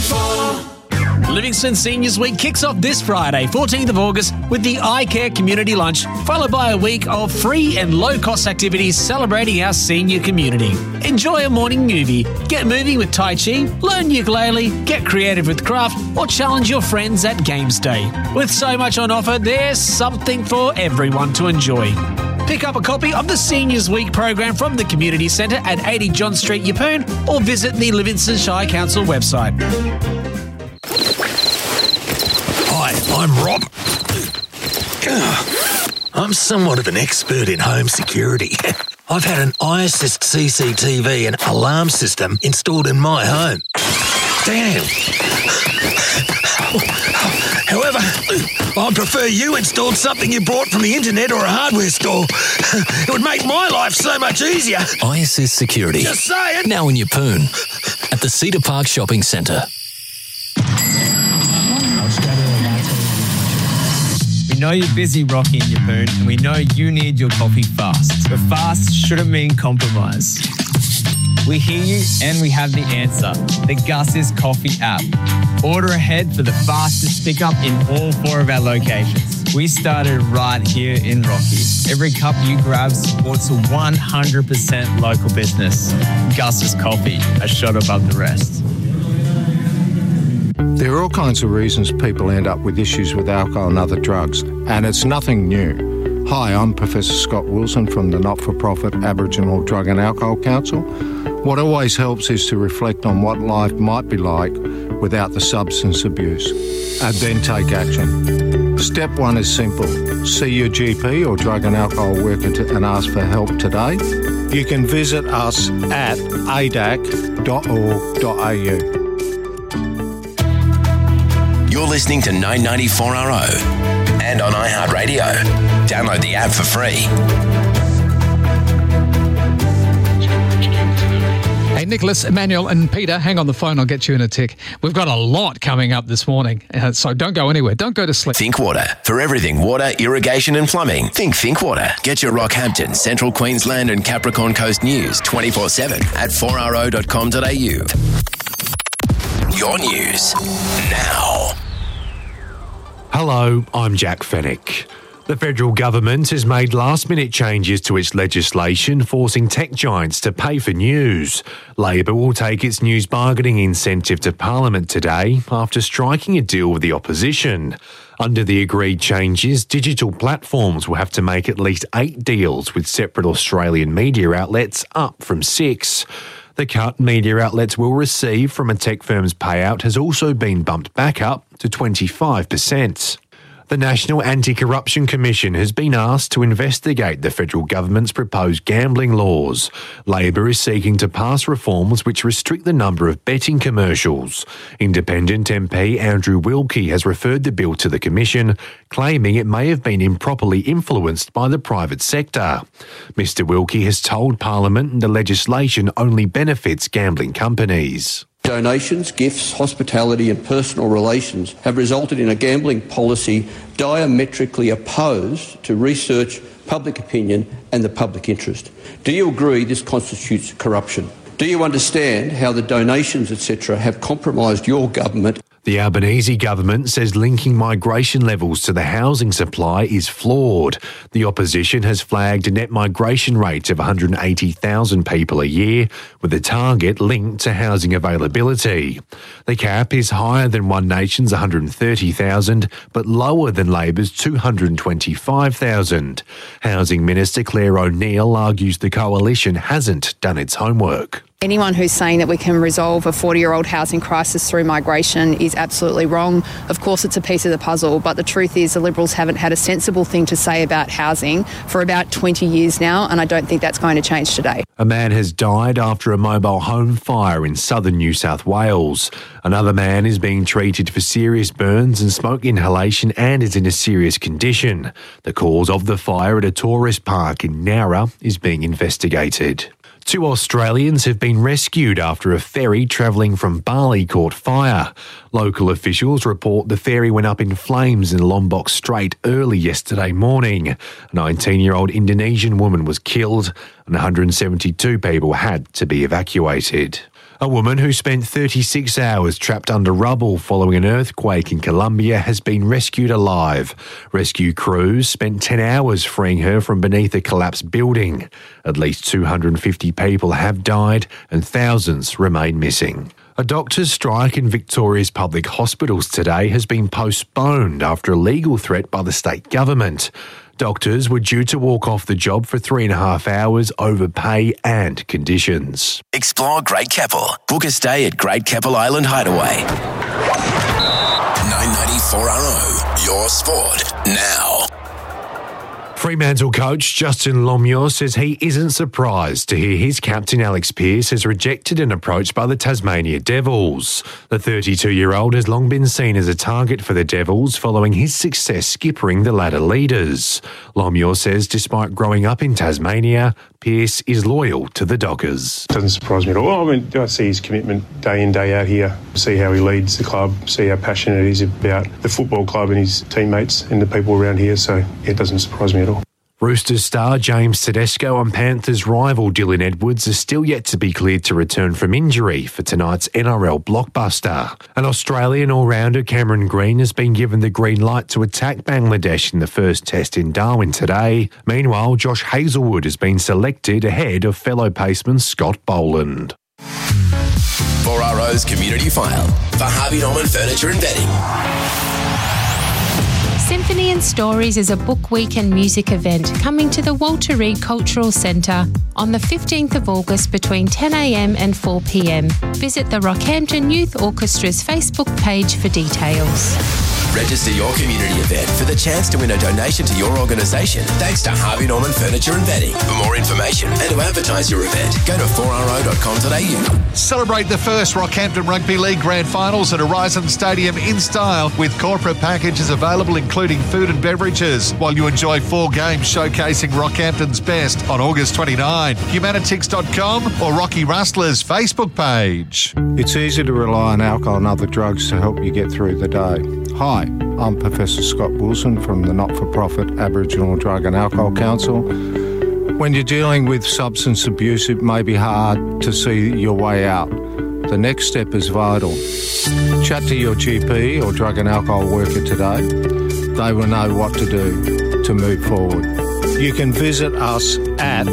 Livingston Seniors Week kicks off this Friday, 14th of August, with the iCare Community Lunch, followed by a week of free and low-cost activities celebrating our senior community. Enjoy a morning movie, get moving with Tai Chi, learn ukulele, get creative with craft, or challenge your friends at Games Day. With so much on offer, there's something for everyone to enjoy. Pick up a copy of the Seniors Week program from the Community Centre at 80 John Street, Yeppoon, or visit the Livingston Shire Council website. Hi, I'm Rob. I'm somewhat of an expert in home security. I've had an iAssist CCTV and alarm system installed in my home. Damn. However, I'd prefer you installed something you bought from the internet or a hardware store. It would make my life so much easier. iAssist Security. Just saying. Now in Yeppoon at the Cedar Park Shopping Centre. We know you're busy, Rocky and Yeppoon, and we know you need your coffee fast. But fast shouldn't mean compromise. We hear you and we have the answer. The Gus's Coffee app. Order ahead for the fastest pickup in all 4 of our locations. We started right here in Rocky. Every cup you grab supports a 100% local business. Gus's Coffee, a shot above the rest. There are all kinds of reasons people end up with issues with alcohol and other drugs, and it's nothing new. Hi, I'm Professor Scott Wilson from the not-for-profit Aboriginal Drug and Alcohol Council. What always helps is to reflect on what life might be like without the substance abuse, and then take action. Step 1 is simple. See your GP or drug and alcohol worker and ask for help today. You can visit us at adac.org.au. You're listening to 994RO and on iHeartRadio. Download the app for free. Hey, Nicholas, Emmanuel and Peter, hang on the phone. I'll get you in a tick. We've got a lot coming up this morning, so don't go anywhere. Don't go to sleep. Think Water. For everything water, irrigation and plumbing, think Water. Get your Rockhampton, Central Queensland and Capricorn Coast news 24/7 at 4ro.com.au. Your news now. Hello, I'm Jack Fennick. The federal government has made last-minute changes to its legislation, forcing tech giants to pay for news. Labor will take its news bargaining incentive to Parliament today after striking a deal with the opposition. Under the agreed changes, digital platforms will have to make at least 8 deals with separate Australian media outlets, up from 6. The cut media outlets will receive from a tech firm's payout has also been bumped back up to 25%. The National Anti-Corruption Commission has been asked to investigate the federal government's proposed gambling laws. Labor is seeking to pass reforms which restrict the number of betting commercials. Independent MP Andrew Wilkie has referred the bill to the Commission, claiming it may have been improperly influenced by the private sector. Mr Wilkie has told Parliament the legislation only benefits gambling companies. Donations, gifts, hospitality and personal relations have resulted in a gambling policy diametrically opposed to research, public opinion and the public interest. Do you agree this constitutes corruption? Do you understand how the donations, etc., have compromised your government? The Albanese government says linking migration levels to the housing supply is flawed. The opposition has flagged a net migration rate of 180,000 people a year, with a target linked to housing availability. The cap is higher than One Nation's 130,000, but lower than Labor's 225,000. Housing Minister Claire O'Neill argues the coalition hasn't done its homework. Anyone who's saying that we can resolve a 40-year-old housing crisis through migration is absolutely wrong. Of course, it's a piece of the puzzle, but the truth is the Liberals haven't had a sensible thing to say about housing for about 20 years now, and I don't think that's going to change today. A man has died after a mobile home fire in southern New South Wales. Another man is being treated for serious burns and smoke inhalation and is in a serious condition. The cause of the fire at a tourist park in Nowra is being investigated. 2 Australians have been rescued after a ferry travelling from Bali caught fire. Local officials report the ferry went up in flames in Lombok Strait early yesterday morning. A 19-year-old Indonesian woman was killed and 172 people had to be evacuated. A woman who spent 36 hours trapped under rubble following an earthquake in Colombia has been rescued alive. Rescue crews spent 10 hours freeing her from beneath a collapsed building. At least 250 people have died and thousands remain missing. A doctor's strike in Victoria's public hospitals today has been postponed after a legal threat by the state government. Doctors were due to walk off the job for 3.5 hours over pay and conditions. Explore Great Keppel. Book a stay at Great Keppel Island Hideaway. 994RO, your sport now. Fremantle coach Justin Lomure says he isn't surprised to hear his captain Alex Pearce has rejected an approach by the Tasmania Devils. The 32-year-old has long been seen as a target for the Devils following his success skippering the ladder leaders. Lomure says despite growing up in Tasmania, Pearce is loyal to the Dockers. Doesn't surprise me at all. I mean, I see his commitment day in, day out here, see how he leads the club, see how passionate he is about the football club and his teammates and the people around here, so it doesn't surprise me at all. Roosters star James Tedesco and Panthers rival Dylan Edwards are still yet to be cleared to return from injury for tonight's NRL blockbuster. An Australian all-rounder Cameron Green has been given the green light to attack Bangladesh in the first test in Darwin today. Meanwhile, Josh Hazlewood has been selected ahead of fellow paceman Scott Boland. 4RO's Community File for Harvey Norman Furniture and Bedding. Symphony and Stories is a book week and music event coming to the Walter Reed Cultural Centre on the 15th of August between 10am and 4pm. Visit the Rockhampton Youth Orchestra's Facebook page for details. Register your community event for the chance to win a donation to your organisation thanks to Harvey Norman Furniture and Bedding. For more information and to advertise your event, go to 4ro.com.au. Celebrate the first Rockhampton Rugby League Grand Finals at Horizon Stadium in style with corporate packages available including food and beverages while you enjoy 4 games showcasing Rockhampton's best on August 29. Humanitix.com or Rocky Rustler's Facebook page. It's easy to rely on alcohol and other drugs to help you get through the day. Hi, I'm Professor Scott Wilson from the not-for-profit Aboriginal Drug and Alcohol Council. When you're dealing with substance abuse, it may be hard to see your way out. The next step is vital. Chat to your GP or drug and alcohol worker today. They will know what to do to move forward. You can visit us at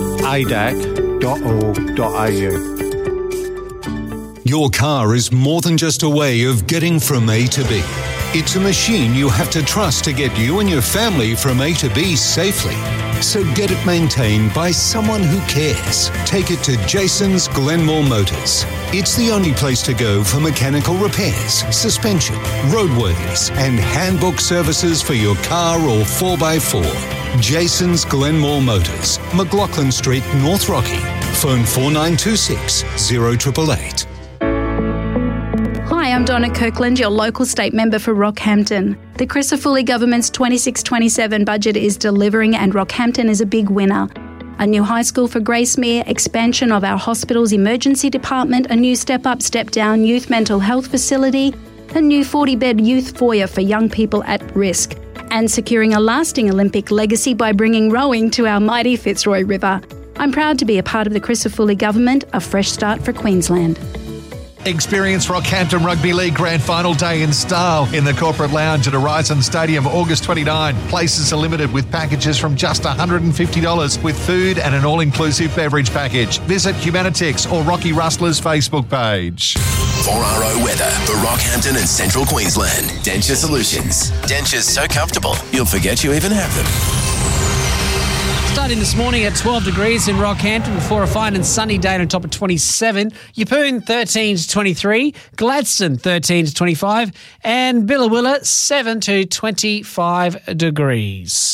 adac.org.au. Your car is more than just a way of getting from A to B. It's a machine you have to trust to get you and your family from A to B safely. So get it maintained by someone who cares. Take it to Jason's Glenmore Motors. It's the only place to go for mechanical repairs, suspension, roadworthiness, and handbook services for your car or 4x4. Jason's Glenmore Motors, McLaughlin Street, North Rocky. Phone 4926 0888. Hi, I'm Donna Kirkland, your local state member for Rockhampton. The Crisafulli government's 26-27 budget is delivering and Rockhampton is a big winner. A new high school for Gracemere, expansion of our hospital's emergency department, a new step-up, step-down youth mental health facility, a new 40-bed youth foyer for young people at risk, and securing a lasting Olympic legacy by bringing rowing to our mighty Fitzroy River. I'm proud to be a part of the Crisafulli government, a fresh start for Queensland. Experience Rockhampton Rugby League Grand Final Day in style in the Corporate Lounge at Horizon Stadium August 29. Places are limited with packages from just $150 with food and an all-inclusive beverage package. Visit Humanitix or Rocky Rustler's Facebook page. 4RO weather for Rockhampton and Central Queensland. Denture Solutions. Dentures so comfortable, you'll forget you even have them. Starting this morning at 12 degrees in Rockhampton before a fine and sunny day on top of 27. Yeppoon 13 to 23. Gladstone 13 to 25. And Billawilla 7 to 25 degrees.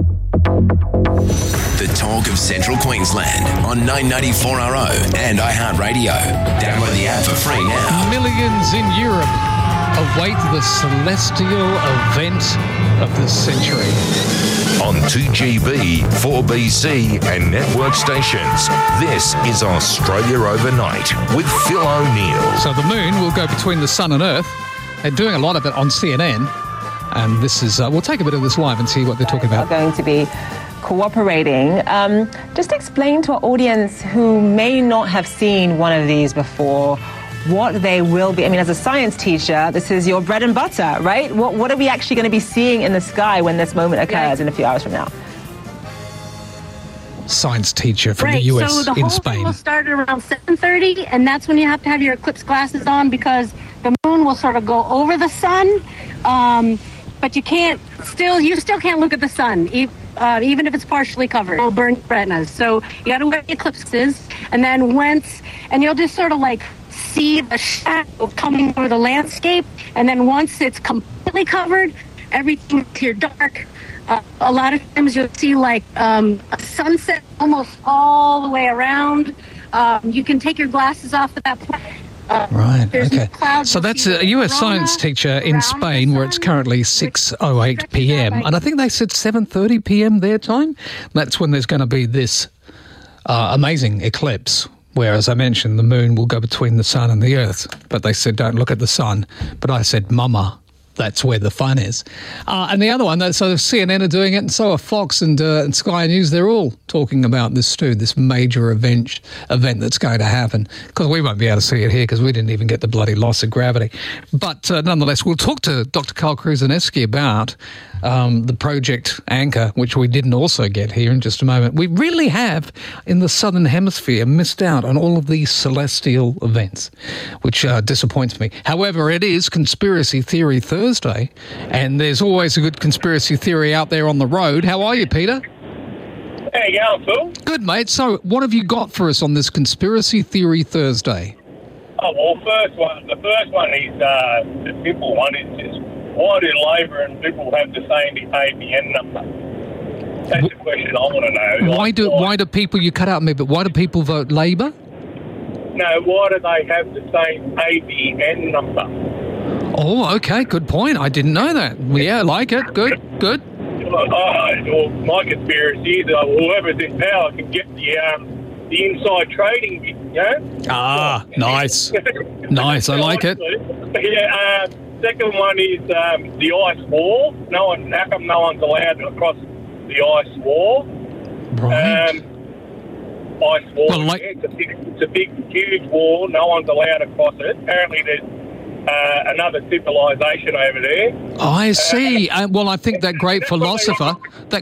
The talk of Central Queensland on 994RO and iHeartRadio. Download the app for free now. Millions in Europe await the celestial event of the century. On 2GB, 4BC and network stations, this is Australia Overnight with Phil O'Neill. So the moon will go between the sun and earth. They're doing a lot of it on CNN. And this is, we'll take a bit of this live and see what they're talking about. We're going to be cooperating. Just explain to our audience who may not have seen one of these before what they will be. I mean, as a science teacher, this is your bread and butter, right? What are we actually going to be seeing in the sky when this moment occurs in a few hours from now? Science teacher from the US so the in whole Spain. thing will start at around 7:30, and that's when you have to have your eclipse glasses on because the moon will sort of go over the sun, but you still can't look at the sun, even if it's partially covered. It'll burn your retinas. So you got to wear the eclipses, and then you'll just sort of like see the shadow coming over the landscape, and then once it's completely covered, everything's here dark. A lot of times you'll see like a sunset almost all the way around. You can take your glasses off at that point. Right, okay. So that's a US science teacher in Spain where it's currently 6:08 p.m. And I think they said 7:30 p.m. their time. That's when there's going to be this amazing eclipse where, as I mentioned, the moon will go between the sun and the earth. But they said, don't look at the sun. But I said, Mama, that's where the fun is. And the other one, so CNN are doing it, and so are Fox and Sky News. They're all talking about this too, this major event that's going to happen. Because we won't be able to see it here because we didn't even get the bloody loss of gravity. But nonetheless, we'll talk to Dr. Carl Kruszeneski about the Project Anchor, which we didn't also get here in just a moment. We really have, in the Southern Hemisphere, missed out on all of these celestial events, which disappoints me. However, it is Conspiracy Theory Thursday, and there's always a good conspiracy theory out there on the road. How are you, Peter? How you going, Phil? Good, mate. So what have you got for us on this Conspiracy Theory Thursday? Oh, well, the first one is the simple one. It's just, why do Labor and Liberal have the same ABN number? That's the question I want to know. Why do people, you cut out me, but why do people vote Labor? No, why do they have the same ABN number? Oh, okay, good point. I didn't know that. Yeah, I like it. Good. Well, my conspiracy is whoever's in power can get the inside trading, you know? Ah, nice. Nice, I like it. Yeah, second one is the ice wall. How come no one's allowed to cross the ice wall? Right. Ice wall. Well, it's a big, huge wall. No one's allowed to cross it. Apparently there's another civilization over there. I see. Well, I think that great philosopher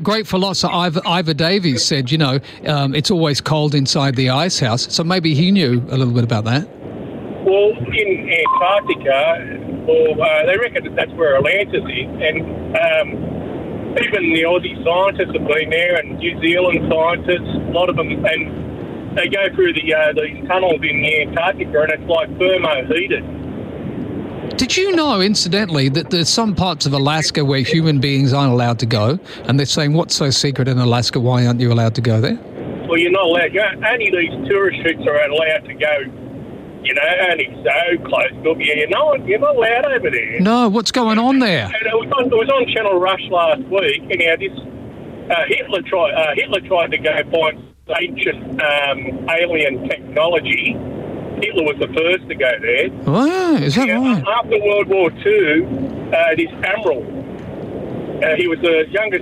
Ivor Davies said, it's always cold inside the ice house. So maybe he knew a little bit about that. Well, in Antarctica, they reckon that's where Atlantis is, and even the Aussie scientists have been there, and New Zealand scientists, a lot of them, and they go through these tunnels in the Antarctica, and it's like thermo-heated. Did you know, incidentally, that there's some parts of Alaska where human beings aren't allowed to go, and they're saying, what's so secret in Alaska, why aren't you allowed to go there? Well, you're not allowed. Only these tourist shoots are allowed to go, only so close. You're not allowed over there. No, what's going on there? And it was on Channel Rush last week, and Hitler tried to go find ancient alien technology. Hitler was the first to go there. Oh, is that right? After World War II, this admiral, he was the youngest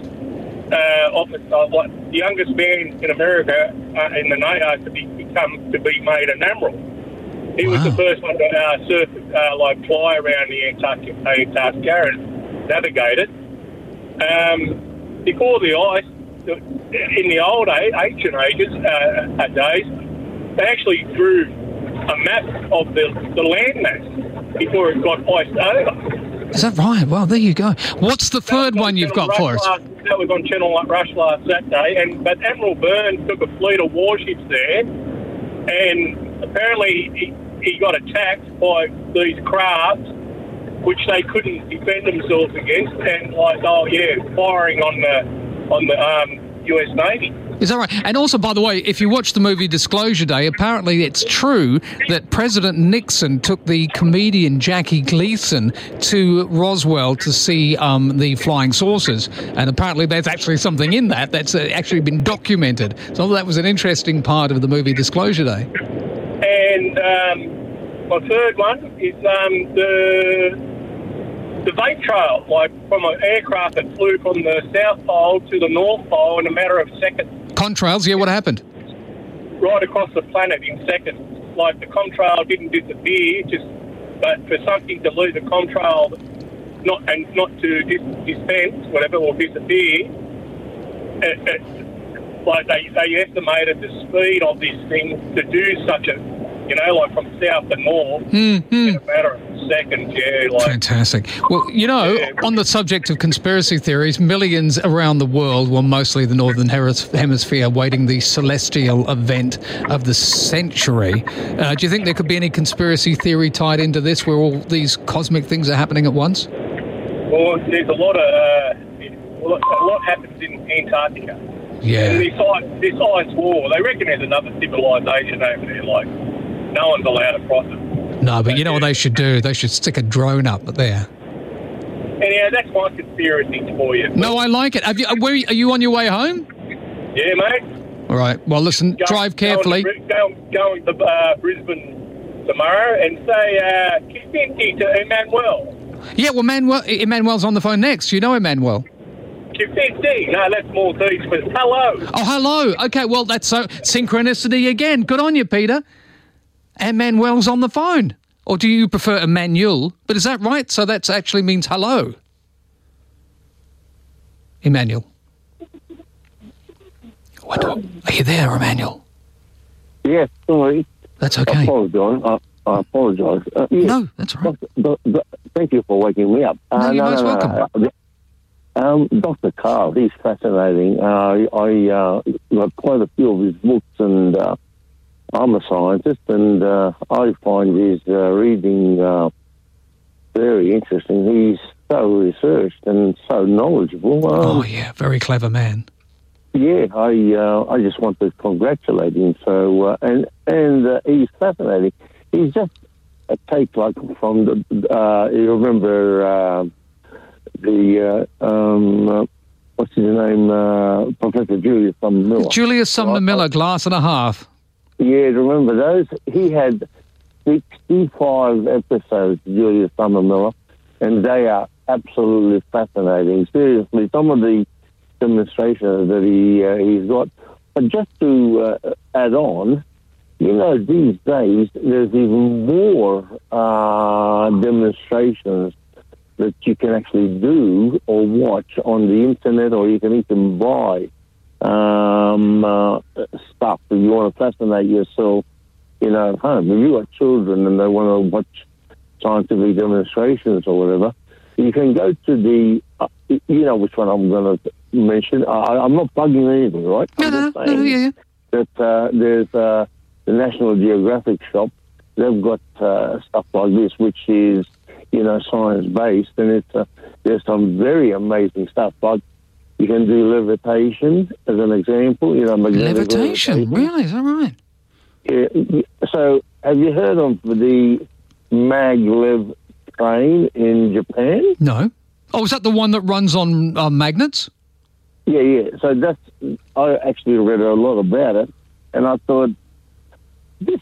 the youngest man in America in the NATO to be made an admiral. He was the first one to fly around the Antarctica and navigate it. Before the ice, in the old ancient days, they actually drew a map of the land mass before it got iced over. Is that right? Well, there you go. What's the third one you've got for us? That was on Channel Rush last Saturday, but Admiral Byrne took a fleet of warships there, and apparently he got attacked by these crafts, which they couldn't defend themselves against, and firing on the US Navy. Is that right? And also, by the way, if you watch the movie Disclosure Day, apparently it's true that President Nixon took the comedian Jackie Gleason to Roswell to see the flying saucers. And apparently there's actually something in that's actually been documented. So that was an interesting part of the movie Disclosure Day. And my third one is the vape trail, from an aircraft that flew from the South Pole to the North Pole in a matter of seconds. Contrails, yeah, what happened? Right across the planet in seconds. like the contrail didn't disappear, but for something to lose a contrail, not to dispense, whatever, or disappear, like they estimated the speed of this thing to do such a, like from south to north in a matter of seconds, Fantastic. Well, on the subject of conspiracy theories, millions around the world, well, mostly the Northern Hemisphere, waiting the celestial event of the century. Do you think there could be any conspiracy theory tied into this where all these cosmic things are happening at once? Well, there's a lot happens in Antarctica. Yeah. And this ice wall, they reckon there's another civilization over there, like no one's allowed to cross it. No, but you know what they should do? They should stick a drone up there. Anyhow, that's my conspiracy for you. No, I like it. Are you on your way home? Yeah, mate. All right. Well, listen, drive carefully. Going to Brisbane tomorrow and say Kipinti to Emmanuel. Yeah, well, Emmanuel's on the phone next. You know Emmanuel. Kipinti. No, that's Maltese for hello. Oh, hello. Okay, well, that's so synchronicity again. Good on you, Peter. Emmanuel's on the phone. Or do you prefer Emmanuel? But is that right? So that actually means hello. Emmanuel. Are you there, Emmanuel? Yes, sorry. That's okay. I apologise. Yes. No, that's all right. Thank you for waking me up. You're most welcome. Dr. Carl, he's fascinating. I got quite a few of his books, and I'm a scientist, and I find his reading very interesting. He's so researched and so knowledgeable. Very clever man. Yeah, I just want to congratulate him. So and he's fascinating. He's just a take like from the you remember what's his name, Professor Julius Sumner Miller. Julius Sumner Miller, Glass and a Half. Yeah, remember those? He had 65 episodes, Julius Sumner Miller, and they are absolutely fascinating. Seriously, some of the demonstrations that he's got. But just to add on, these days there's even more demonstrations that you can actually do or watch on the internet, or you can even buy stuff if you want to fascinate yourself, at home. If you've got children and they want to watch scientific demonstrations or whatever, you can go to the, which one I'm going to mention. I'm not plugging anything, right? No, that there's the National Geographic shop. They've got stuff like this, which is, science-based, and there's some very amazing stuff. Like you can do levitation, as an example. Levitation? Really? Is that right? Yeah. So, have you heard of the maglev train in Japan? No. Oh, is that the one that runs on magnets? Yeah. So I actually read a lot about it, and I thought, this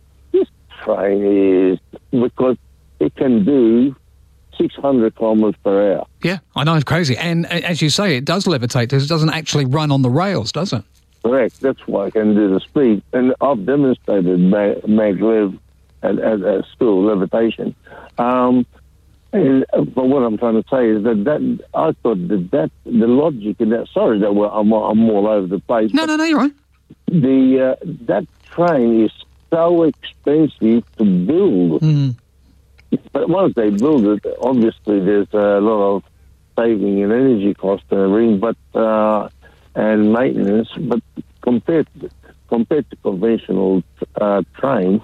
train is, because it can do 600 kilometres per hour. Yeah, I know, it's crazy. And as you say, it does levitate because it doesn't actually run on the rails, does it? Correct. That's why I can do the speed. And I've demonstrated maglev at school, levitation. But what I'm trying to say is that I thought that the logic in that, sorry that I'm all over the place. No, you're right. That train is so expensive to build. Mm. But once they build it, obviously there's a lot of saving in energy costs and everything, but and maintenance. But compared to conventional trains.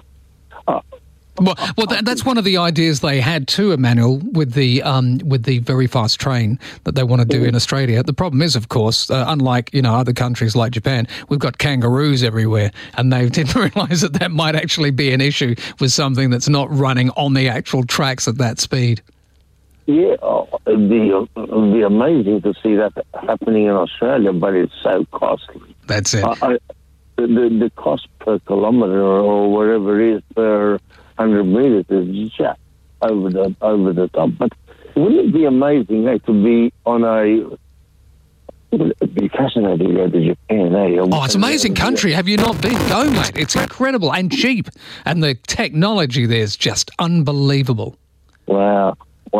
Well, that's one of the ideas they had too, Emmanuel, with the very fast train that they want to do in Australia. The problem is, of course, unlike other countries like Japan, we've got kangaroos everywhere, and they didn't realise that might actually be an issue with something that's not running on the actual tracks at that speed. Yeah, it'd be amazing to see that happening in Australia, but it's so costly. That's it. The cost per kilometre or whatever it is per 100 metres is just over the top. But wouldn't it be amazing to be on It'd be fascinating to go to Japan, eh? Oh, it's an amazing country. Have you not been? Go, mate. It's incredible and cheap. And the technology there's just unbelievable. Wow.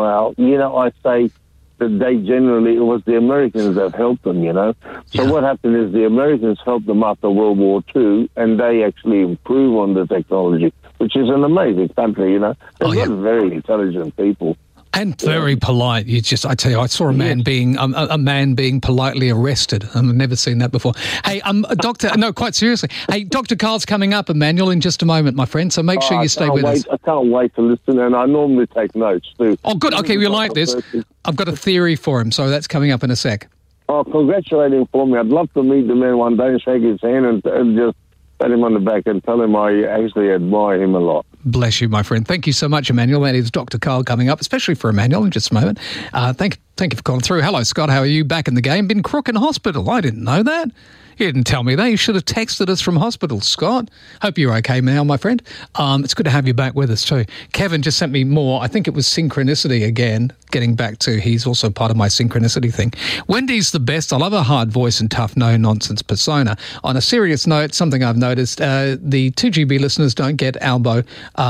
I say that it was the Americans that helped them, So what happened is the Americans helped them after World War II, and they actually improved on the technology, which is an amazing country, They've got very intelligent people. And very polite. I tell you, I saw a man being politely arrested. I've never seen that before. Hey, Doctor, no, quite seriously. Hey, Dr. Carl's coming up, Emmanuel, in just a moment, my friend. So make sure you stay with us. I can't wait to listen, and I normally take notes too. Oh, good. Okay, you like this? I've got a theory for him, so that's coming up in a sec. Oh, congratulate him for me. I'd love to meet the man one day and shake his hand and just pat him on the back and tell him I actually admire him a lot. Bless you, my friend. Thank you so much, Emmanuel. That is Dr. Carl coming up, especially for Emmanuel in just a moment. Thank you for calling through. Hello, Scott. How are you? Back in the game. Been crook in hospital. I didn't know that. You didn't tell me that. You should have texted us from hospital, Scott. Hope you're okay now, my friend. It's good to have you back with us too. Kevin just sent me more. I think it was synchronicity again, getting back to he's also part of my synchronicity thing. Wendy's the best. I love her hard voice and tough, no-nonsense persona. On a serious note, something I've noticed, the 2GB listeners don't get Albo.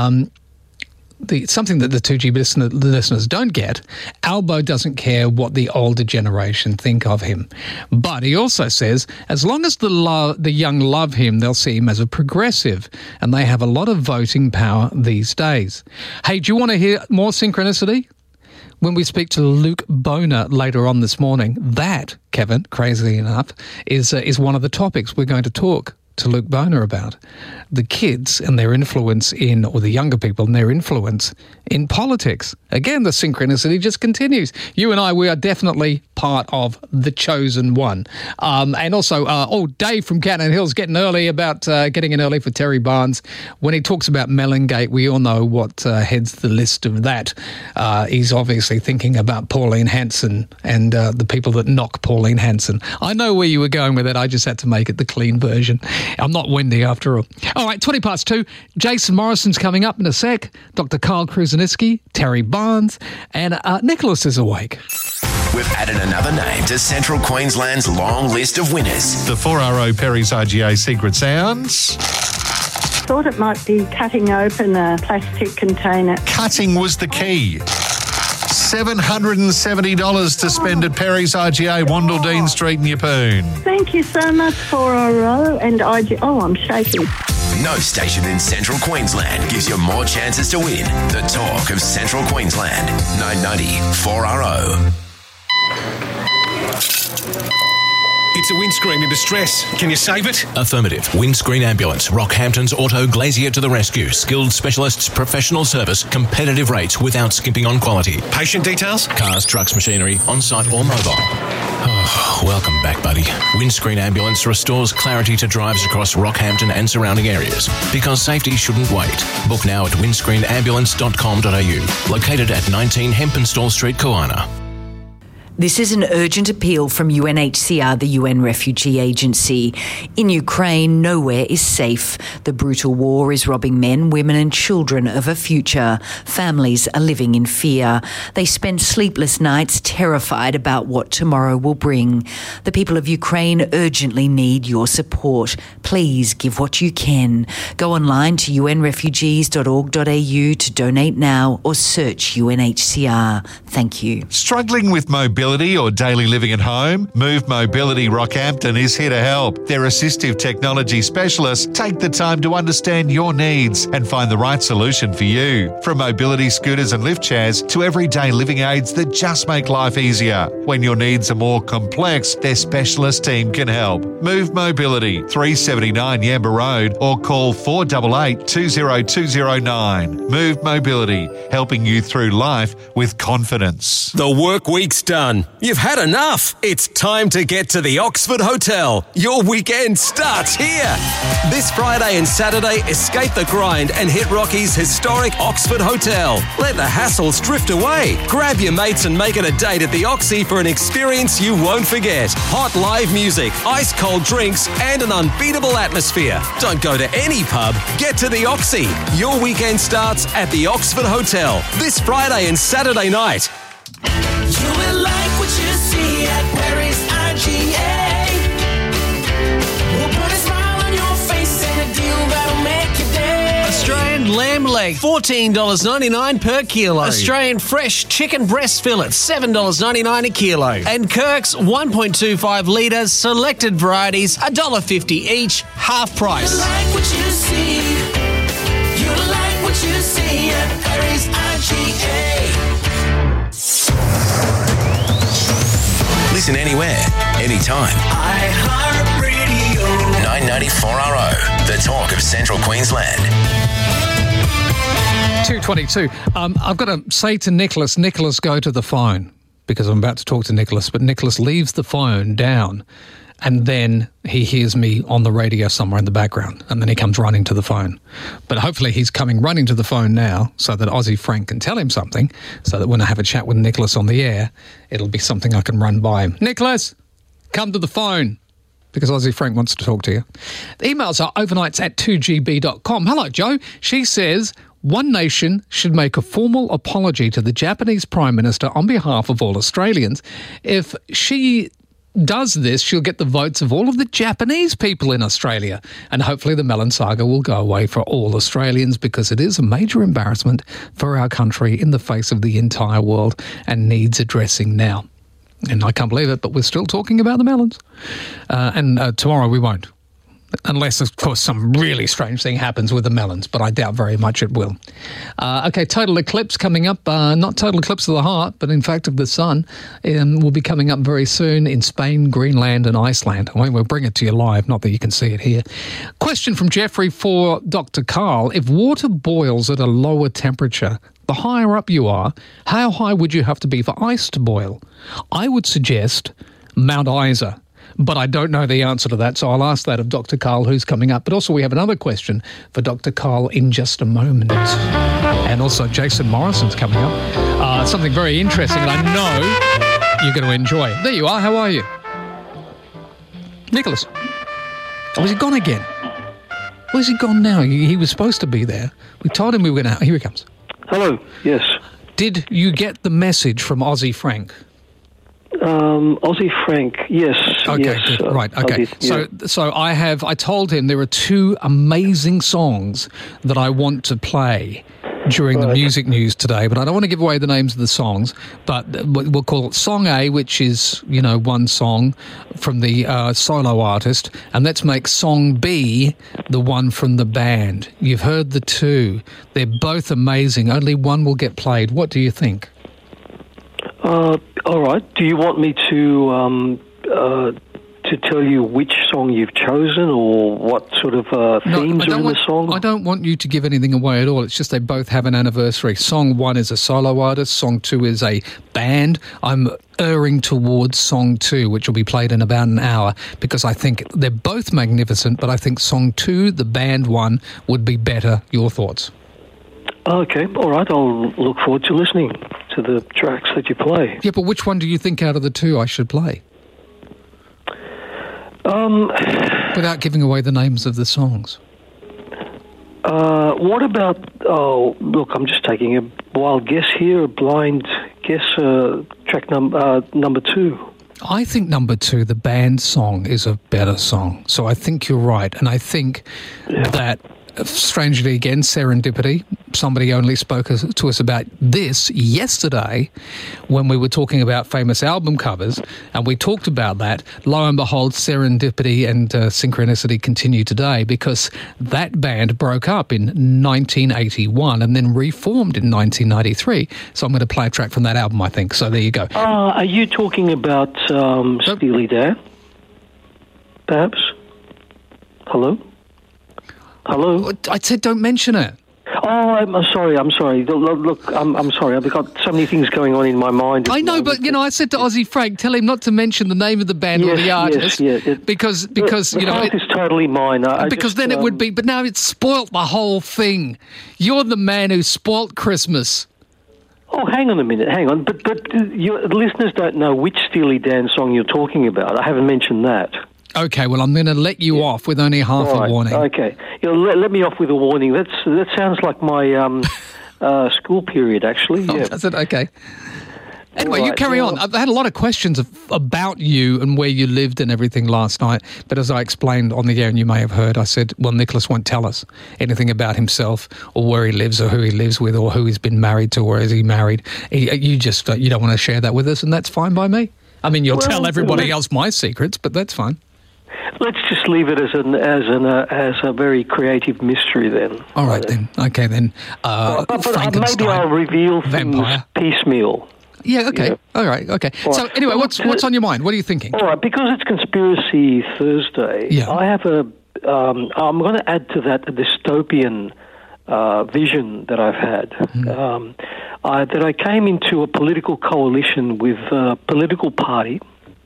Something that the 2GB listeners don't get, Albo doesn't care what the older generation think of him. But he also says, as long as the young love him, they'll see him as a progressive, and they have a lot of voting power these days. Hey, do you want to hear more synchronicity? When we speak to Luke Boner later on this morning, that, Kevin, crazily enough, is one of the topics we're going to talk to Luke Boner about. The kids and their influence or the younger people and their influence in politics. Again, the synchronicity just continues. You and I, we are definitely part of the chosen one. And also, Dave from Cannon Hills getting in early for Terry Barnes. When he talks about Mellongate, we all know what heads the list of that. He's obviously thinking about Pauline Hanson and the people that knock Pauline Hanson. I know where you were going with it. I just had to make it the clean version. I'm not Wendy after all. All right, 2:20. Jason Morrison's coming up in a sec. Dr. Carl Kruzanitsky, Terry Barnes, and Nicholas is awake. We've added another name to Central Queensland's long list of winners. The 4RO Perry's RGA Secret Sounds. Thought it might be cutting open a plastic container. Cutting was the key. $770 to spend at Perry's RGA, Wandle Street in Yeppoon. Thank you so much, 4RO and RGA. Oh, I'm shaking. No station in Central Queensland gives you more chances to win. The talk of Central Queensland. 990 4RO. It's a windscreen in distress. Can you save it? Affirmative. Windscreen Ambulance. Rockhampton's Auto Glazier to the rescue. Skilled specialists, professional service, competitive rates without skimping on quality. Patient details? Cars, trucks, machinery, on-site or mobile. Oh, welcome back, buddy. Windscreen Ambulance restores clarity to drives across Rockhampton and surrounding areas. Because safety shouldn't wait. Book now at windscreenambulance.com.au. Located at 19 Hempenstall Street, Koana. This is an urgent appeal from UNHCR, the UN Refugee Agency. In Ukraine, nowhere is safe. The brutal war is robbing men, women and children of a future. Families are living in fear. They spend sleepless nights terrified about what tomorrow will bring. The people of Ukraine urgently need your support. Please give what you can. Go online to unrefugees.org.au to donate now or search UNHCR. Thank you. Struggling with mobility or daily living at home? Move Mobility Rockhampton is here to help. Their assistive technology specialists take the time to understand your needs and find the right solution for you. From mobility scooters and lift chairs to everyday living aids that just make life easier. When your needs are more complex, their specialist team can help. Move Mobility, 379 Yamba Road, or call 488 20209. Move Mobility, helping you through life with confidence. The work week's done. You've had enough. It's time to get to the Oxford Hotel. Your weekend starts here. This Friday and Saturday, escape the grind and hit Rocky's historic Oxford Hotel. Let the hassles drift away. Grab your mates and make it a date at the Oxy for an experience you won't forget. Hot live music, ice cold drinks, and an unbeatable atmosphere. Don't go to any pub. Get to the Oxy. Your weekend starts at the Oxford Hotel this Friday and Saturday night. You will like what you see at Perry's RGA. lamb leg, $14.99 per kilo. Australian fresh chicken breast fillets, $7.99 a kilo. And Kirk's 1.25 litres selected varieties, $1.50 each, half price. You like what you see. You like what you see at Harry's IGA. Listen anywhere, anytime. iHeartRadio. 994RO, the talk of Central Queensland. 2:22. I've got to say to Nicholas, go to the phone, because I'm about to talk to Nicholas, but Nicholas leaves the phone down and then he hears me on the radio somewhere in the background and then he comes running to the phone. But hopefully he's coming running to the phone now so that Aussie Frank can tell him something, so that when I have a chat with Nicholas on the air, it'll be something I can run by him. Nicholas, come to the phone, because Aussie Frank wants to talk to you. The emails are overnights@2gb.com. Hello, Joe. She says, One Nation should make a formal apology to the Japanese Prime Minister on behalf of all Australians. If she does this, she'll get the votes of all of the Japanese people in Australia. And hopefully the melon saga will go away for all Australians, because it is a major embarrassment for our country in the face of the entire world and needs addressing now. And I can't believe it, but we're still talking about the melons. And tomorrow we won't. Unless, of course, some really strange thing happens with the melons, but I doubt very much it will. Okay, total eclipse coming up. Not total eclipse of the heart, but in fact of the sun, will be coming up very soon in Spain, Greenland and Iceland. We'll bring it to you live, not that you can see it here. Question from Jeffrey for Dr. Carl. If water boils at a lower temperature, the higher up you are, how high would you have to be for ice to boil? I would suggest Mount Isa. But I don't know the answer to that, so I'll ask that of Dr. Carl, who's coming up. But also we have another question for Dr. Carl in just a moment. And also Jason Morrison's coming up. Something very interesting that I know you're going to enjoy. There you are. How are you? Nicholas. Oh, is he gone again? Where's he gone now? He was supposed to be there. We told him we were going to... Here he comes. Hello. Yes. Did you get the message from Aussie Frank? Aussie Frank, yes. Okay, yes, good. Right, okay. Did, yeah. So I told him there are two amazing songs that I want to play during the music news today, but I don't want to give away the names of the songs, but we'll call it Song A, which is, one song from the solo artist, and let's make Song B the one from the band. You've heard the two. They're both amazing. Only one will get played. What do you think? All right. Do you want me to tell you which song you've chosen, or what sort of themes are in the song? I don't want you to give anything away at all. It's just they both have an anniversary. Song 1 is a solo artist. Song 2 is a band. I'm erring towards Song 2, which will be played in about an hour, because I think they're both magnificent, but I think Song 2, the band one, would be better. Your thoughts? Okay, all right. I'll look forward to listening to the tracks that you play. Yeah, but which one do you think out of the two I should play? Without giving away the names of the songs. What about... Oh, look, I'm just taking a wild guess here, a blind guess, track number 2. I think number 2, the band song, is a better song. So I think you're right. And I think that... Strangely again, serendipity. Somebody only spoke to us about this yesterday when we were talking about famous album covers, and we talked about that. Lo and behold, serendipity and synchronicity continue today, because that band broke up in 1981 and then reformed in 1993. So I'm going to play a track from that album, I think. So there you go. Are you talking about Steely Dan? Perhaps? Hello? Hello? I said don't mention it. Oh, I'm sorry. Look, I'm sorry. I've got so many things going on in my mind. I know, but, I said to Aussie Frank, tell him not to mention the name of the band or the artist. Because the fault is totally mine. Because then it would be, but now it's spoilt the whole thing. You're the man who spoilt Christmas. Oh, hang on a minute, hang on. But the listeners don't know which Steely Dan song you're talking about. I haven't mentioned that. Okay, well, I'm going to let you off with only half a warning. Okay. Let me off with a warning. That sounds like my school period, actually. Oh, does it? Okay. Anyway, you carry on. I've had a lot of questions about you and where you lived and everything last night, but as I explained on the air, and you may have heard, I said, well, Nicholas won't tell us anything about himself or where he lives or who he lives with or who he's been married to or is he married. You just you don't want to share that with us, and that's fine by me. I mean, you'll tell everybody else my secrets, but that's fine. Let's just leave it as a very creative mystery then. All right then. Okay then. But maybe I'll reveal things piecemeal. Yeah. Okay. All right. Okay. All So right. anyway, what's on your mind? What are you thinking? All right, because it's Conspiracy Thursday, I have I'm going to add to that a dystopian vision that I've had. That I came into a political coalition with a political party,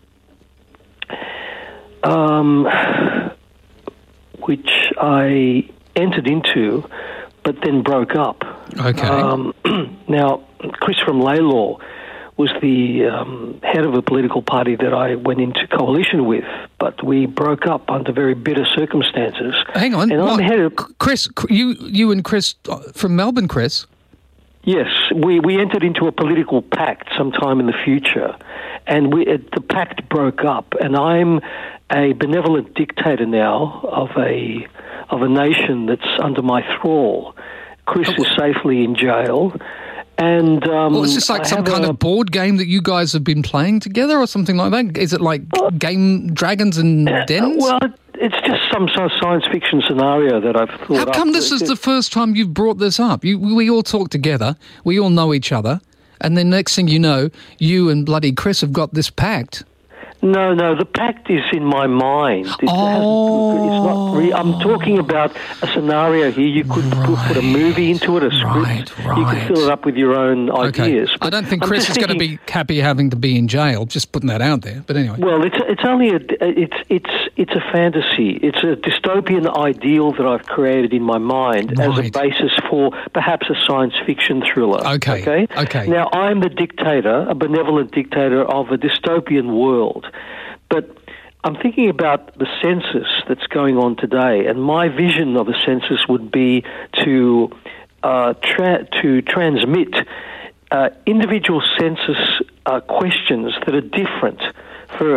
which I entered into, but then broke up. Okay. Now, Chris from Laylaw was the head of a political party that I went into coalition with, but we broke up under very bitter circumstances. Hang on. And I'm head of... Chris, you and Chris from Melbourne, Chris? Yes, we entered into a political pact sometime in the future, and the pact broke up, and I'm a benevolent dictator now of a nation that's under my thrall. Chris is safely in jail. And is this like some kind of board game that you guys have been playing together or something like that? Is it like game Dragons and Dens? Well, it's just some sort of science fiction scenario that I've thought How come this is the first time you've brought this up? We all talk together, we all know each other, and then next thing you know, you and bloody Chris have got this pact. No, the pact is in my mind. It's not I'm talking about a scenario here. You could put a movie into it, a script. You could fill it up with your own ideas. I don't think Chris is going to be happy having to be in jail. Just putting that out there. But anyway. Well, it's only it's a fantasy. It's a dystopian ideal that I've created in my mind as a basis for perhaps a science fiction thriller. Okay. Now, I'm the dictator, a benevolent dictator of a dystopian world. But I'm thinking about the census that's going on today, and my vision of a census would be to transmit individual census questions that are different for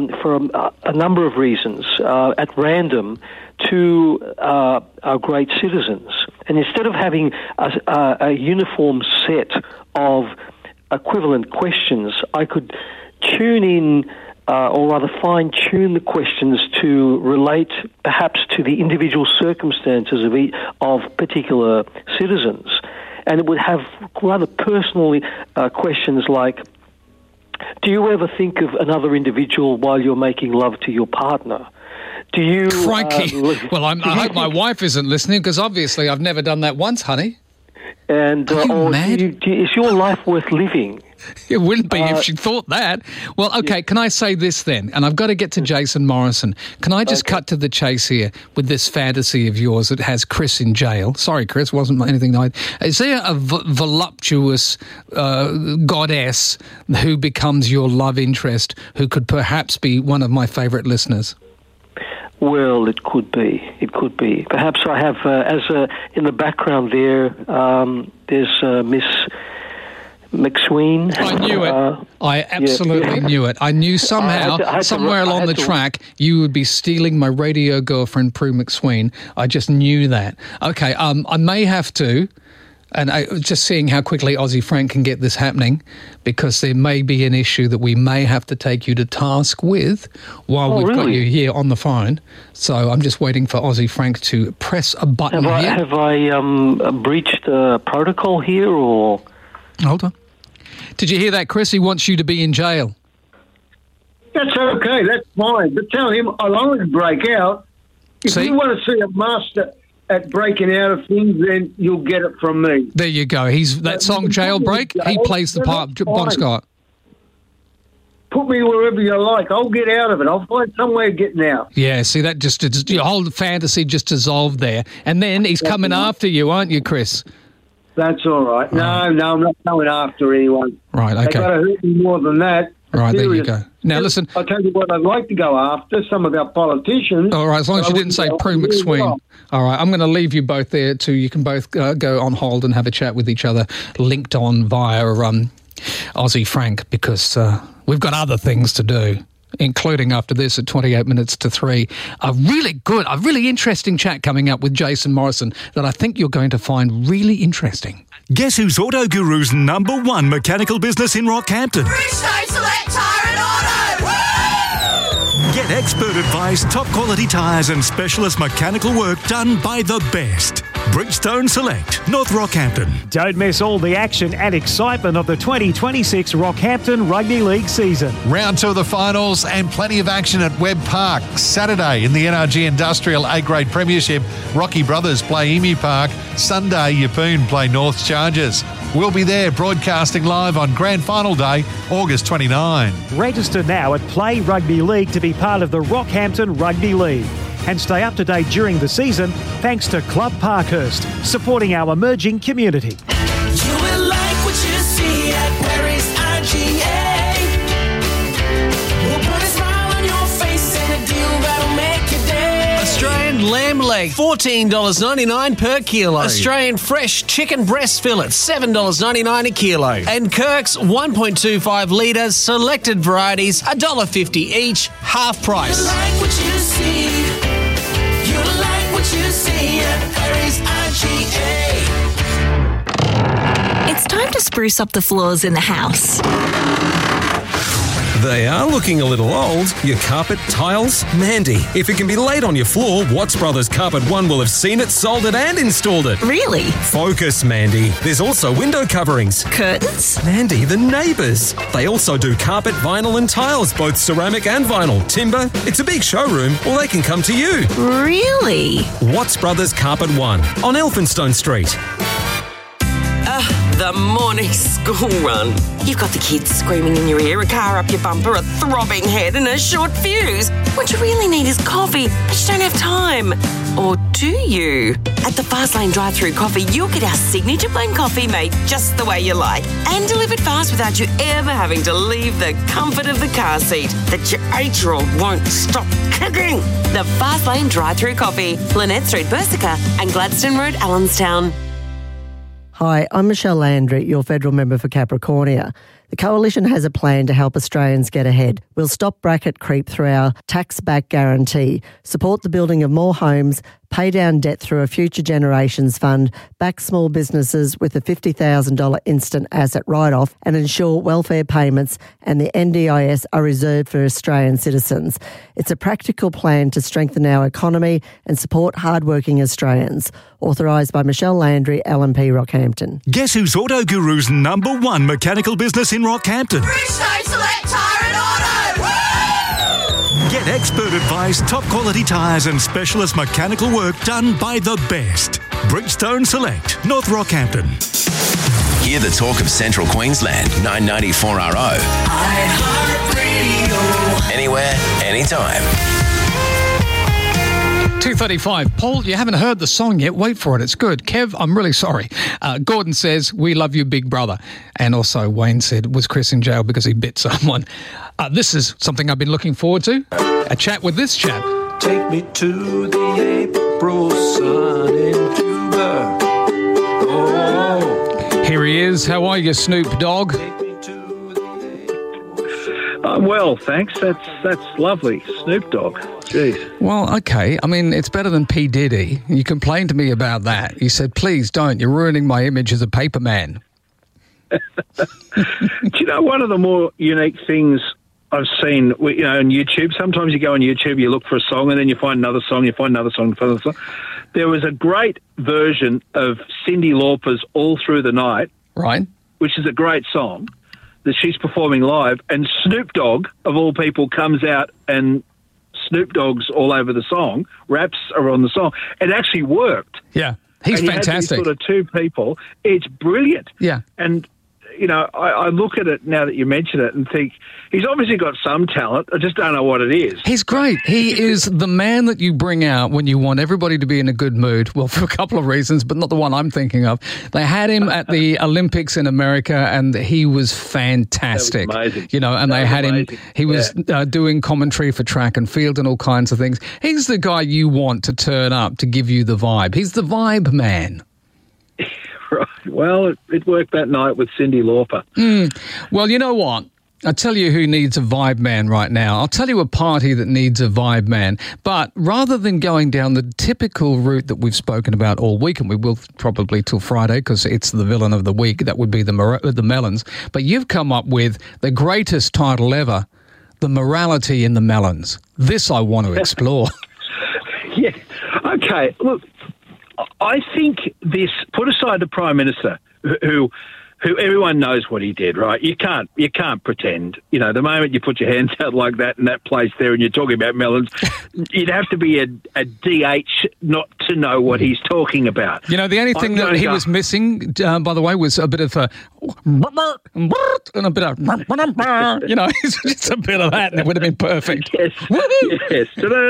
a number of reasons at random to our great citizens. And instead of having a uniform set of equivalent questions, I could tune in or rather fine-tune the questions to relate perhaps to the individual circumstances of particular citizens. And it would have rather personal questions like, do you ever think of another individual while you're making love to your partner? Do you... Crikey. Well, I hope my wife isn't listening, because obviously I've never done that once, honey. And Are you mad? Is your life worth living? It wouldn't be if she thought that. Well, okay, can I say this then? And I've got to get to Jason Morrison. Can I just cut to the chase here with this fantasy of yours that has Chris in jail? Sorry, Chris, wasn't anything I... Is there a voluptuous goddess who becomes your love interest who could perhaps be one of my favourite listeners? Well, it could be. It could be. Perhaps I have, in the background there, there's Miss McSween. I knew it. I absolutely knew it. I knew somehow, somewhere along the track, you would be stealing my radio girlfriend, Prue McSween. I just knew that. Okay, I may have to, and just seeing how quickly Aussie Frank can get this happening, because there may be an issue that we may have to take you to task with while we've got you here on the phone. So I'm just waiting for Aussie Frank to press a button here. Have I breached protocol here, or...? Hold on. Did you hear that, Chris? He wants you to be in jail. That's okay. That's fine. But tell him I'll only break out. If you want to see a master at breaking out of things, then you'll get it from me. There you go. That song Jailbreak, he plays the part, Bon Scott. Put me wherever you like. I'll get out of it. I'll find somewhere getting out. Yeah, see, that just your whole fantasy just dissolved there. And then he's coming after you, aren't you, Chris? That's all right. No, I'm not going after anyone. Right, okay. They've got to hurt me more than that. Right, there you go. Now, listen. I'll tell you what I'd like to go after, some of our politicians. All right, as long as you didn't say Prue McSween. All right, I'm going to leave you both there too. You can both go on hold and have a chat with each other, linked on via Aussie Frank, because we've got other things to do, including after this at 28 minutes to 3. A really interesting chat coming up with Jason Morrison that I think you're going to find really interesting. Guess who's Auto Guru's #1 mechanical business in Rockhampton? Bridgestone Select Tyre and Auto! Woo! Get expert advice, top quality tyres and specialist mechanical work done by the best. Bridgestone Select, North Rockhampton. Don't miss all the action and excitement of the 2026 Rockhampton Rugby League season. Round 2 of the finals and plenty of action at Webb Park. Saturday in the NRG Industrial A-Grade Premiership, Rocky Brothers play Emu Park. Sunday, Yeppoon play North Chargers. We'll be there broadcasting live on Grand Final Day, August 29. Register now at Play Rugby League to be part of the Rockhampton Rugby League. And stay up to date during the season thanks to Club Parkhurst, supporting our emerging community. You will like what you see at Perry's IGA. We'll put a smile on your face and a deal that'll make your day. Australian lamb leg, $14.99 per kilo. Australian fresh chicken breast fillet, $7.99 a kilo. And Kirk's 1.25 litres selected varieties, $1.50 each, half price. You like what you see. You like what you see at Perry's IGA. It's time to spruce up the floors in the house. They are looking a little old. Your carpet, tiles? Mandy, if it can be laid on your floor, Watts Brothers Carpet One will have seen it, sold it and installed it. Really? Focus, Mandy. There's also window coverings. Curtains? Mandy, the neighbours. They also do carpet, vinyl and tiles, both ceramic and vinyl. Timber. It's a big showroom, or they can come to you. Really? Watts Brothers Carpet One on Elphinstone Street. The morning school run. You've got the kids screaming in your ear, a car up your bumper, a throbbing head and a short fuse. What you really need is coffee, but you don't have time. Or do you? At the Fast Lane Drive-Thru Coffee, you'll get our signature blend coffee made just the way you like and delivered fast without you ever having to leave the comfort of the car seat that your 8-year-old won't stop kicking. The Fast Lane Drive-Thru Coffee, Lynette Street, Bersica and Gladstone Road, Allenstown. Hi, I'm Michelle Landry, your federal member for Capricornia. The Coalition has a plan to help Australians get ahead. We'll stop bracket creep through our tax-back guarantee, support the building of more homes, pay down debt through a Future Generations Fund, back small businesses with a $50,000 instant asset write-off and ensure welfare payments and the NDIS are reserved for Australian citizens. It's a practical plan to strengthen our economy and support hard-working Australians. Authorised by Michelle Landry, LNP Rockhampton. Guess who's Auto Guru's #1 mechanical business in Rockhampton? Bridgestone Select Tyre and Auto! Woo! Get expert advice, top quality tyres and specialist mechanical work done by the best. Bridgestone Select, North Rockhampton. Hear the talk of Central Queensland, 994 RO. iHeartRadio. Anywhere, anytime. 2:35. Paul, you haven't heard the song yet. Wait for it. It's good. Kev, I'm really sorry. Gordon says, we love you, big brother. And also Wayne said, was Chris in jail because he bit someone? This is something I've been looking forward to. A chat with this chap. Take me to the April sun in Cuba. Oh. Here he is. How are you, Snoop Dogg? Well, thanks. That's lovely. Snoop Dogg. Jeez. Well, okay. I mean, it's better than P. Diddy. You complained to me about that. You said, please don't. You're ruining my image as a paper man. Do you know, one of the more unique things I've seen, on YouTube, sometimes you go on YouTube, you look for a song, and then you find another song, you find another song, you find another song. There was a great version of Cyndi Lauper's All Through the Night. Right. Which is a great song that she's performing live, and Snoop Dogg, of all people, comes out and Snoop Dogg's all over the song, raps are on the song. It actually worked. Yeah, he's and fantastic. Had these sort of two people. It's brilliant. Yeah. And, I look at it now that you mention it and think, he's obviously got some talent. I just don't know what it is. He's great. He is the man that you bring out when you want everybody to be in a good mood. Well, for a couple of reasons, but not the one I'm thinking of. They had him at the Olympics in America, and he was fantastic. That was amazing. And they had him. He was doing commentary for track and field and all kinds of things. He's the guy you want to turn up to give you the vibe. He's the vibe man. Right. Well, it worked that night with Cyndi Lauper. Well, you know what? I'll tell you who needs a vibe man right now. I'll tell you a party that needs a vibe man. But rather than going down the typical route that we've spoken about all week, and we will probably till Friday because it's the villain of the week, that would be the Melons. But you've come up with the greatest title ever, The Morality in the Melons. This I want to explore. Yeah. Okay. Look, I think this, put aside the Prime Minister, who everyone knows what he did, right? You can't pretend. You know, the moment you put your hands out like that in that place there and you're talking about melons, you'd have to be a DH not to know what he's talking about. You know, the only thing that he was missing, by the way, was a bit of a and a bit of, you know, just a bit of that and it would have been perfect. Yes. Yes.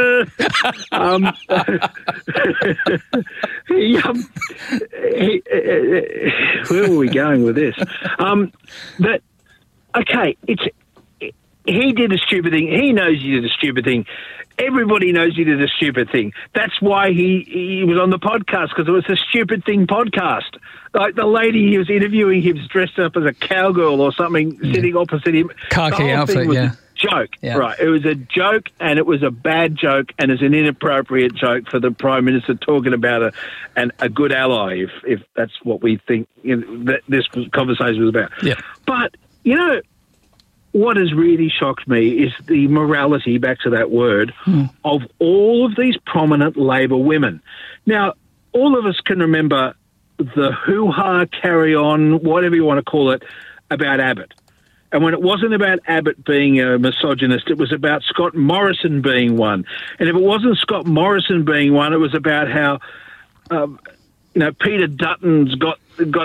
Where were we going with this? He did a stupid thing. He knows he did a stupid thing. Everybody knows he did a stupid thing. That's why he was on the podcast, because it was a stupid thing podcast. Like the lady he was interviewing, he was dressed up as a cowgirl or something, sitting opposite him. Khaki outfit, a joke, right? It was a joke, and it was a bad joke, and it's an inappropriate joke for the Prime Minister talking about a good ally, if that's what we think that this conversation was about. Yeah. But you know, what has really shocked me is the morality, back to that word, of all of these prominent Labor women. Now, all of us can remember the hoo-ha, carry-on, whatever you want to call it, about Abbott. And when it wasn't about Abbott being a misogynist, it was about Scott Morrison being one. And if it wasn't Scott Morrison being one, it was about how, Peter Dutton's got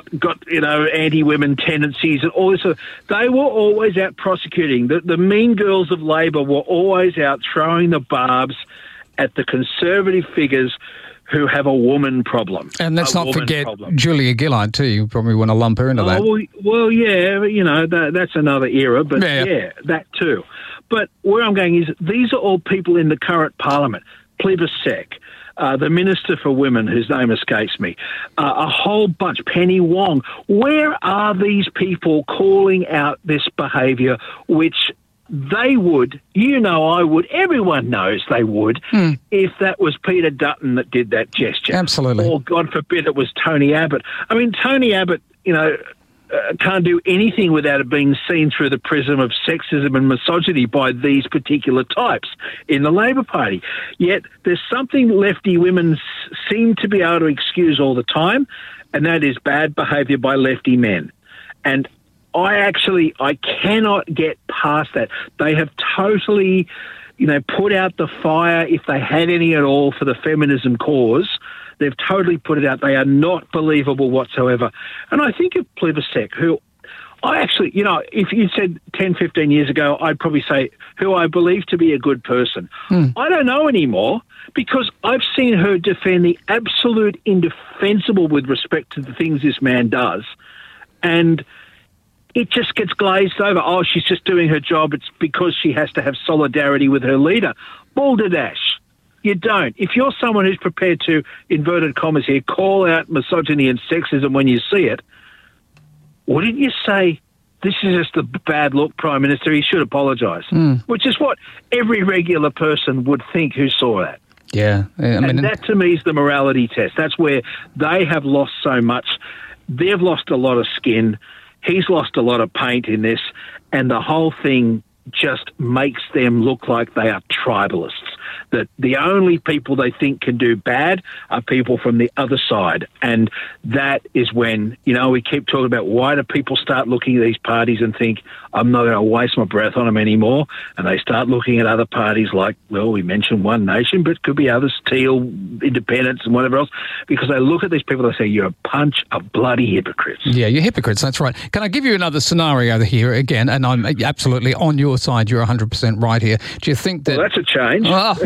anti-women tendencies and all this. They were always out prosecuting. The mean girls of Labor were always out throwing the barbs at the Conservative figures who have a woman problem. And let's not forget Julia Gillard too. You probably want to lump her into that. Well, yeah, that's another era, but yeah, that too. But where I'm going is these are all people in the current Parliament. Plibersek, the Minister for Women, whose name escapes me, a whole bunch, Penny Wong. Where are these people calling out this behaviour, which they would, I would, everyone knows they would, if that was Peter Dutton that did that gesture. Absolutely. Or, God forbid, it was Tony Abbott. I mean, Tony Abbott, can't do anything without it being seen through the prism of sexism and misogyny by these particular types in the Labor Party. Yet there's something lefty women seem to be able to excuse all the time, and that is bad behaviour by lefty men. And I cannot get past that. They have totally, put out the fire, if they had any at all, for the feminism cause. They've totally put it out. They are not believable whatsoever. And I think of Plibersek, who I actually, if you said 10, 15 years ago, I'd probably say who I believe to be a good person. I don't know anymore, because I've seen her defend the absolute indefensible with respect to the things this man does. And it just gets glazed over. Oh, she's just doing her job. It's because she has to have solidarity with her leader. Balderdash. You don't. If you're someone who's prepared to, inverted commas here, call out misogyny and sexism when you see it, wouldn't you say, this is just a bad look, Prime Minister, he should apologise? Which is what every regular person would think who saw that. Yeah. And that, to me, is the morality test. That's where they have lost so much. They've lost a lot of skin. He's lost a lot of paint in this, and the whole thing just makes them look like they are tribalists, that the only people they think can do bad are people from the other side. And that is when, we keep talking about, why do people start looking at these parties and think, I'm not going to waste my breath on them anymore? And they start looking at other parties like, well, we mentioned One Nation, but it could be others, Teal, Independence and whatever else, because they look at these people and they say, you're a bunch of bloody hypocrites. Yeah, you're hypocrites, that's right. Can I give you another scenario here again? And I'm absolutely on your side. You're 100% right here. Do you think that... Well, that's a change.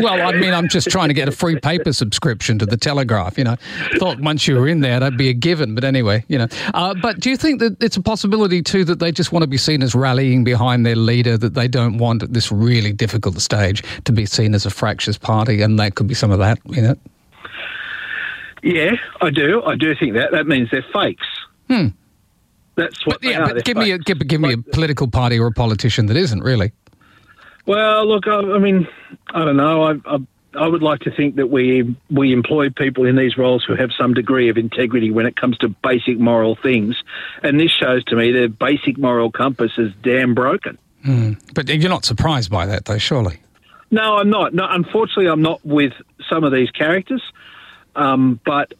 I'm just trying to get a free paper subscription to the Telegraph, Thought once you were in there, that'd be a given. But anyway, But do you think that it's a possibility, too, that they just want to be seen as rallying behind their leader, that they don't want at this really difficult stage to be seen as a fractious party, and that could be some of that in it? Yeah, I do. I do think that. That means they're fakes. That's what they are. But give me a political party or a politician that isn't really. Well, look, I mean, I don't know. I would like to think that we employ people in these roles who have some degree of integrity when it comes to basic moral things. And this shows to me their basic moral compass is damn broken. But you're not surprised by that, though, surely? No, I'm not. No, unfortunately, I'm not with some of these characters. But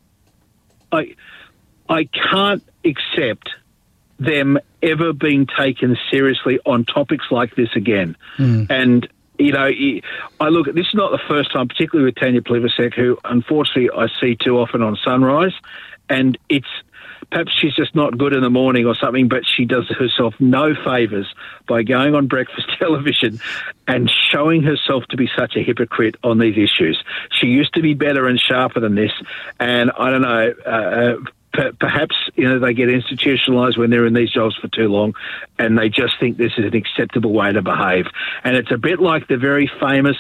I can't accept them ever being taken seriously on topics like this again. And, you know, I look at this is not the first time, particularly with Tanya Plibersek, who unfortunately I see too often on Sunrise, and it's perhaps she's just not good in the morning or something, but she does herself no favours by going on breakfast television and showing herself to be such a hypocrite on these issues. She used to be better and sharper than this, and I don't know, perhaps, you know, they get institutionalised when they're in these jobs for too long and they just think this is an acceptable way to behave. And it's a bit like the very famous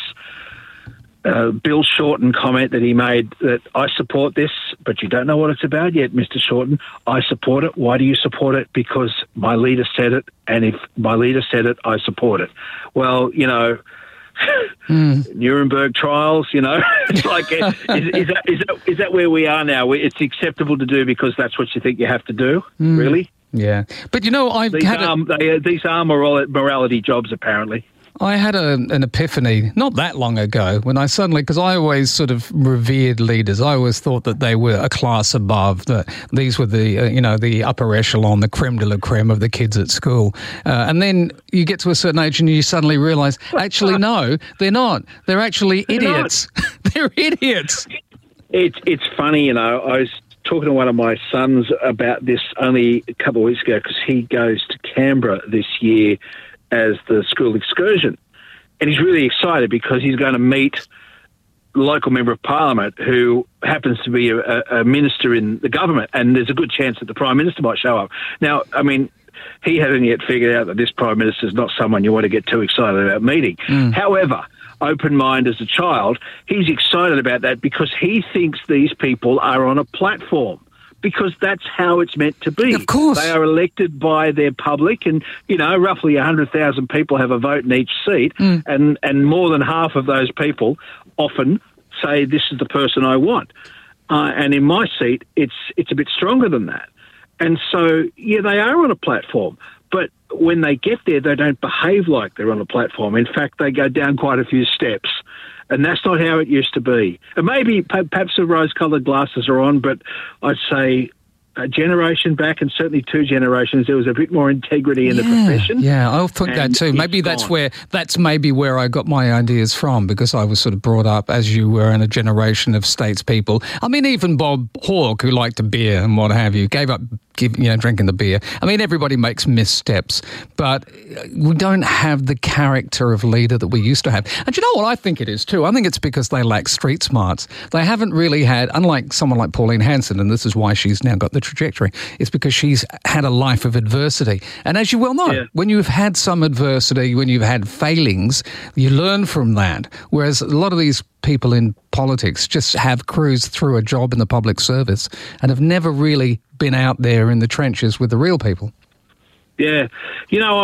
Bill Shorten comment that he made that I support this, but you don't know what it's about yet, Mr. Shorten. I support it. Why do you support it? Because my leader said it, and if my leader said it, I support it. Well, you know, Nuremberg trials, you know, it's like, is that where we are now? It's acceptable to do because that's what you think you have to do, really? Yeah. But, you know, these are morality jobs, apparently. I had an epiphany not that long ago when I suddenly, because I always sort of revered leaders. I always thought that they were a class above, that these were the, the upper echelon, the creme de la creme of the kids at school. And then you get to a certain age and you suddenly realise, actually, no, they're not. They're actually idiots. They're idiots. It's funny, you know, I was talking to one of my sons about this only a couple of weeks ago because he goes to Canberra this year as the school excursion. And he's really excited because he's going to meet the local member of parliament who happens to be a minister in the government, and there's a good chance that the Prime Minister might show up. Now, I mean, he hasn't yet figured out that this Prime Minister is not someone you want to get too excited about meeting. However, open mind as a child, he's excited about that because he thinks these people are on a platform. Because that's how it's meant to be. Of course. They are elected by their public and, you know, roughly 100,000 people have a vote in each seat and more than half of those people often say this is the person I want. And in my seat, it's a bit stronger than that. And so, yeah, they are on a platform. But when they get there, they don't behave like they're on a platform. In fact, they go down quite a few steps. And that's not how it used to be. And maybe perhaps the rose-coloured glasses are on, but I'd say a generation back and certainly 2 generations, there was a bit more integrity in the profession. Yeah, I think that too. Maybe that's maybe where I got my ideas from, because I was sort of brought up as you were in a generation of statespeople. I mean, even Bob Hawke, who liked a beer and what have you, gave up drinking the beer. I mean, everybody makes missteps, but we don't have the character of leader that we used to have. And you know what I think it is too? I think it's because they lack street smarts. They haven't really had, unlike someone like Pauline Hanson, and this is why she's now got the trajectory, it's because she's had a life of adversity. And as you well know, when you've had some adversity, when you've had failings, you learn from that. Whereas a lot of these people in politics just have cruised through a job in the public service and have never really been out there in the trenches with the real people. Yeah. You know,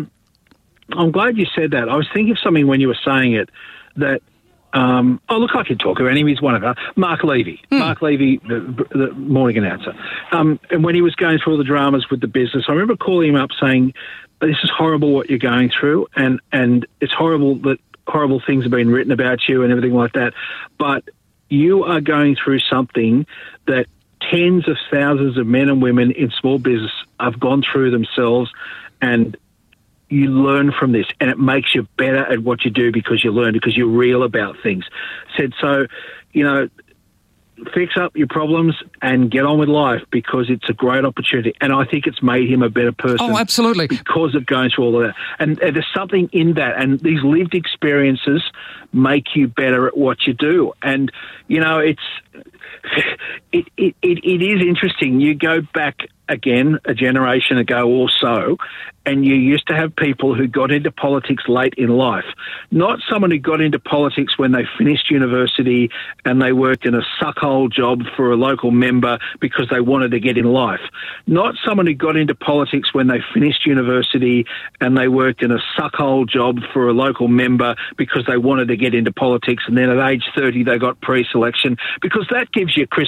I'm glad you said that. I was thinking of something when you were saying it that, look, I could talk about him. He's one of us. Mark Levy. Mark Levy, the morning announcer. And when he was going through all the dramas with the business, I remember calling him up saying, this is horrible what you're going through, and it's horrible that horrible things have been written about you and everything like that, but you are going through something that tens of thousands of men and women in small business have gone through themselves, and you learn from this, and it makes you better at what you do because you learn, because you're real about things. Said, so, you know, fix up your problems and get on with life because it's a great opportunity. And I think it's made him a better person. Oh, absolutely. Because of going through all of that. And there's something in that. And these lived experiences make you better at what you do. And, you know, it is interesting. You go back again, a generation ago or so, and you used to have people who got into politics late in life. Not someone who got into politics when they finished university and they worked in a suckhole job for a local member because they wanted to get in life. Not someone who got into politics when they finished university and they worked in a suckhole job for a local member because they wanted to get into politics, and then at age 30 they got pre-selection, because that gives you